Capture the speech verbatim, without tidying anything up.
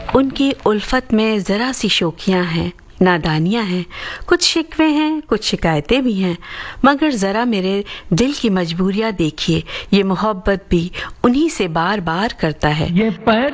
उनकी उल्फत में ज़रा सी शोखियाँ हैं, नादानियाँ हैं, कुछ शिकवे हैं, कुछ शिकायतें भी हैं, मगर ज़रा मेरे दिल की मजबूरियाँ देखिए, ये मोहब्बत भी उन्हीं से बार बार करता है। ये